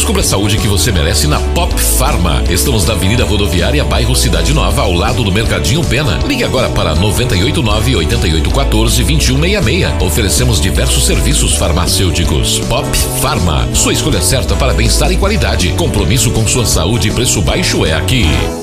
Descubra a saúde que você merece na Pop Pharma. Estamos na Avenida Rodoviária, bairro Cidade Nova, ao lado do Mercadinho Pena. Ligue agora para 989-8814-2166. Oferecemos diversos serviços farmacêuticos. Pop Pharma, sua escolha certa para bem-estar e qualidade. Compromisso com sua saúde e preço baixo é aqui.